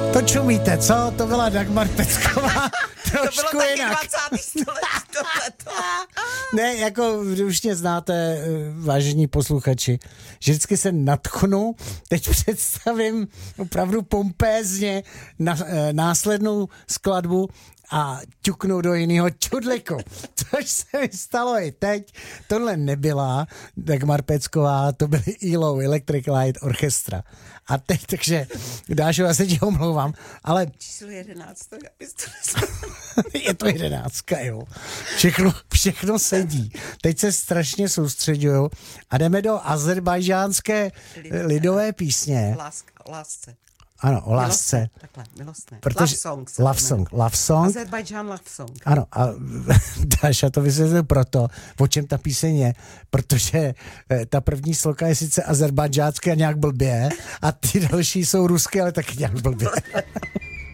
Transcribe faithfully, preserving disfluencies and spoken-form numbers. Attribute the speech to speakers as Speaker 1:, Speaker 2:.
Speaker 1: To čumíte, co? To byla Dagmar Pecková. Trošku
Speaker 2: to bylo
Speaker 1: jinak.
Speaker 2: taky dvacátého století tohleto.
Speaker 1: Ne, jako už mě znáte, vážení posluchači, že vždycky se nadchnu, teď představím opravdu pompézně na, následnou skladbu a ťuknu do jiného čudliku. Což se mi stalo i teď. Tohle nebyla Dagmar Pecková, to byly E L O, Electric Light Orchestra. A teď, takže Dášo, já se ti omlouvám, ale...
Speaker 2: Číslo jedenáct, to
Speaker 1: je to jedenáctka, jo. Všechno, všechno sedí. Teď se strašně soustředuju a jdeme do azerbajžánské lidové písně.
Speaker 2: Láska, lásce.
Speaker 1: Ano, o lásce.
Speaker 2: Milostné, takhle, milostné.
Speaker 1: Protože,
Speaker 2: love song.
Speaker 1: Love song, love song.
Speaker 2: Azerbajdžán love song.
Speaker 1: Ano, a Dáša to vysvětlil proto, o čem ta píseň je, protože ta první sloka je sice azerbajdžánská nějak blbě a ty další jsou ruské, ale taky nějak blbě.